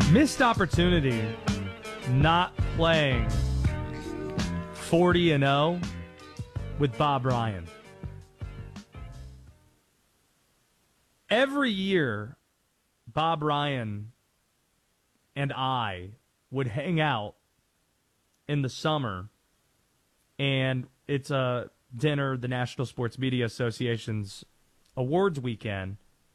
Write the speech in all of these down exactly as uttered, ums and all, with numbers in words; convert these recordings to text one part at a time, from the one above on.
Missed opportunity not playing forty and oh with Bob Ryan. Every year, Bob Ryan and I would hang out in the summer, and it's a dinner, the National Sports Media Association's awards weekend,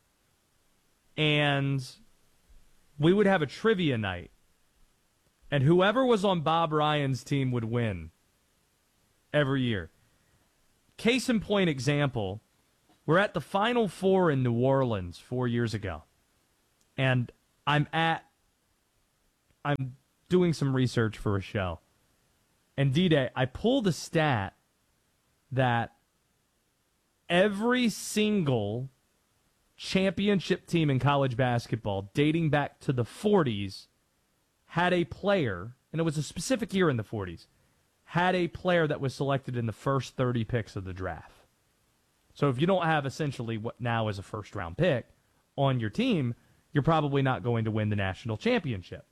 and we would have a trivia night, and whoever was on Bob Ryan's team would win every year. Case in point example, we're at the Final Four in New Orleans four years ago, and I'm at, I'm doing some research for a show, and D-Day, I pulled a stat that every single championship team in college basketball dating back to the forties had a player, and it was a specific year in the forties, had a player that was selected in the first thirty picks of the draft. So if you don't have essentially what now is a first-round pick on your team, you're probably not going to win the national championship.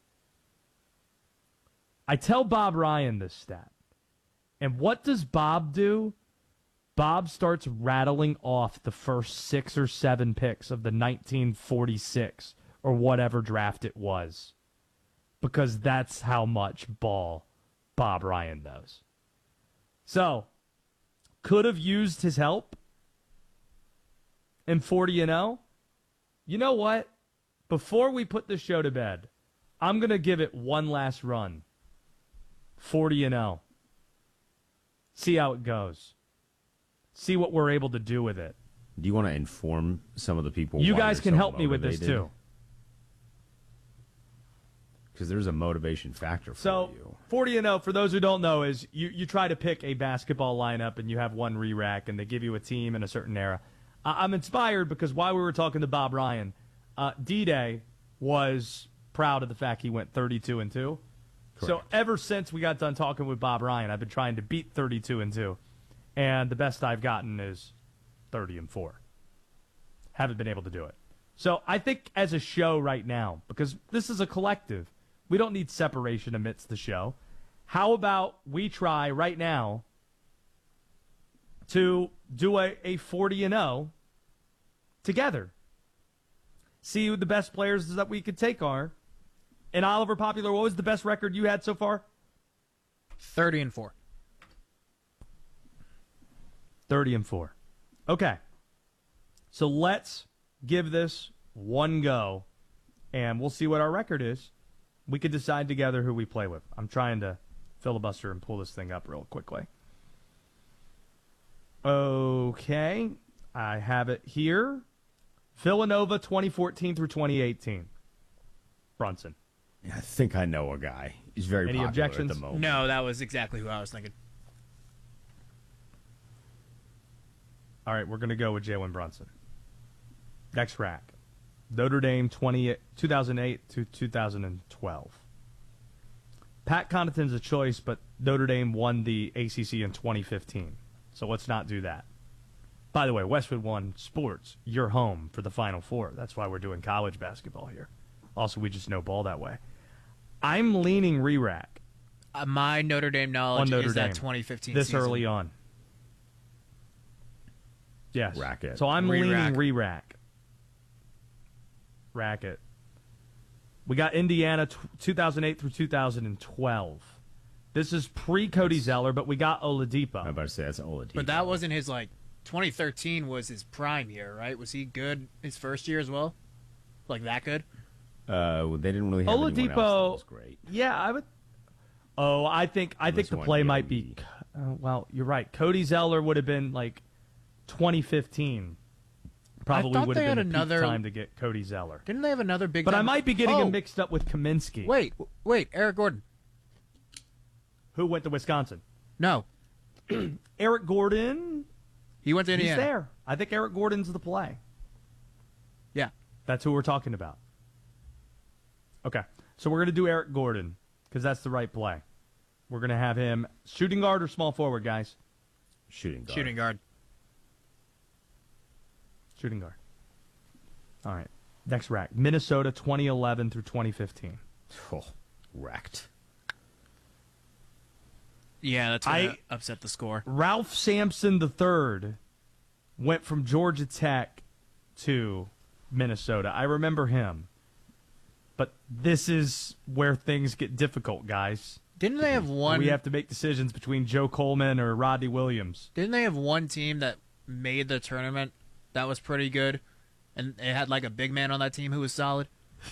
I tell Bob Ryan this stat. And what does Bob do? Bob starts rattling off the first six or seven picks of the nineteen forty-six or whatever draft it was. Because that's how much ball Bob Ryan knows. So, could have used his help in forty and oh. You know what? Before we put the show to bed, I'm going to give it one last run. forty and oh. See how it goes. See what we're able to do with it. Do you want to inform some of the people? You why guys you're can so help me with this motivated? too. Because there's a motivation factor for So, you. forty and oh, for those who don't know, is you, you try to pick a basketball lineup and you have one re-rack and they give you a team in a certain era. I, I'm inspired because while we were talking to Bob Ryan, uh, D-Day was proud of the fact he went thirty-two and two. So Correct. ever since we got done talking with Bob Ryan, I've been trying to beat thirty-two and two. And the best I've gotten is thirty and four. Haven't been able to do it. So I think as a show right now, because this is a collective, we don't need separation amidst the show. How about we try right now to do a, a forty and oh together? See who the best players that we could take are. And Oliver Popular, what was the best record you had so far? thirty and four. thirty and four. Okay. So let's give this one go, and we'll see what our record is. We could decide together who we play with. I'm trying to filibuster and pull this thing up real quickly. Okay. I have it here. Villanova twenty fourteen through twenty eighteen. Brunson. I think I know a guy. He's very Any popular objections? at the moment. No, that was exactly who I was thinking. All right, we're going to go with Jalen Brunson. Next rack. Notre Dame twenty, two thousand eight to two thousand twelve. Pat Connaughton's a choice, but Notre Dame won the A C C in twenty fifteen. So let's not do that. By the way, Westwood One Sports, you're home for the Final Four. That's why we're doing college basketball here. Also, we just know ball that way. I'm leaning re-rack Uh, my Notre Dame knowledge on Notre is Dame that twenty fifteen this season. early on. Yes. Racket. So I'm Re-rack. leaning re-rack. Racket. We got Indiana t- two thousand eight through two thousand twelve. This is pre-Cody Zeller, but we got Oladipo. I'm about to say that's Oladipo. But that wasn't his, like, twenty thirteen was his prime year, right? Was he good his first year as well? Like, that good? Uh, well, they didn't really have anyone else that Oladipo, was great. yeah, I would. Oh, I think I think Unless the you want play might be. Yogi. Uh, well, you're right. Cody Zeller would have been like twenty fifteen. Probably thought would they have had been the another- peak time to get Cody Zeller. Didn't they have another big But I time- might be getting oh, him mixed up with Kaminsky. Wait, wait, Eric Gordon. Who went to Wisconsin? No, Eric Gordon. he went to He's Indiana. there. I think Eric Gordon's the play. Yeah. That's who we're talking about. Okay. So we're going to do Eric Gordon because that's the right play. We're going to have him shooting guard or small forward, guys? Shooting guard. Shooting guard. Shooting guard. All right. Next rack. Minnesota twenty eleven through twenty fifteen. Oh, wrecked. Yeah, that's going I- to upset the score. Ralph Sampson the third went from Georgia Tech to Minnesota. I remember him. But this is where things get difficult, guys. Didn't they have one? We have to make decisions between Joe Coleman or Rodney Williams. Didn't they have one team that made the tournament that was pretty good, and it had like a big man on that team who was solid?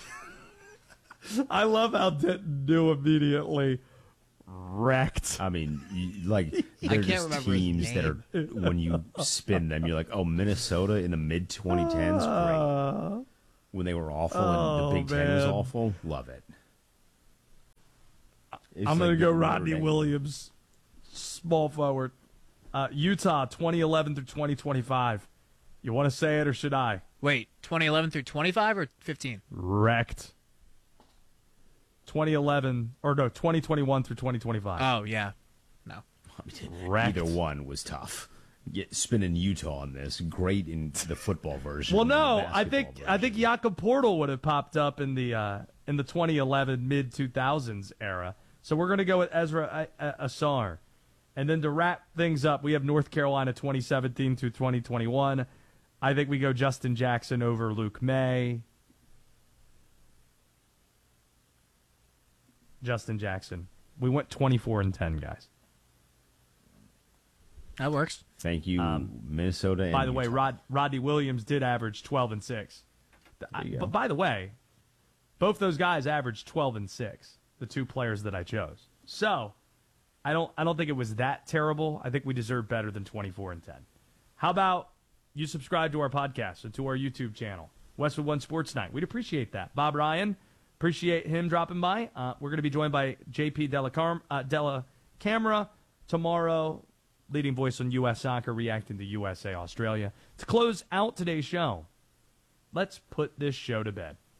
I love how Denton knew immediately. Wrecked. I mean, you, like I they're can't just remember his teams that are when you spin them, you're like, oh, Minnesota in the mid twenty tens, great. When they were awful Oh, and the Big Ten was man. awful, love it. It's I'm like going to go Notre Rodney Dame. Williams, small forward. Uh, Utah, twenty eleven through twenty twenty-five. You want to say it or should I? Wait, twenty eleven through twenty-five or fifteen? Wrecked. twenty eleven, or no, twenty twenty-one through twenty twenty-five. Oh, yeah. No. Wrecked. Either one was tough. Get spinning Utah on this, great in the football version. Well, and the no, I basketball think I think version. Jakob Portal would have popped up in the uh, in the twenty eleven mid two thousands era. So we're going to go with Ezra uh, Asar, and then to wrap things up, we have North Carolina twenty seventeen through twenty twenty-one. I think we go Justin Jackson over Luke May. Justin Jackson. We went twenty-four and ten, guys. That works. Thank you, Minnesota. And By the way, Utah. Rod, Rodney Williams did average twelve and six. I- you go. but by the way, both those guys averaged twelve and six, the two players that I chose. So, I don't I don't think it was that terrible. I think we deserve better than twenty-four and ten. How about you subscribe to our podcast and to our YouTube channel, Westwood One Sports Night? We'd appreciate that. Bob Ryan, appreciate him dropping by. Uh, we're going to be joined by J P Della, Car- uh, Della Camera tomorrow, leading voice on U S Soccer, reacting to U S A Australia. To close out today's show, let's put this show to bed.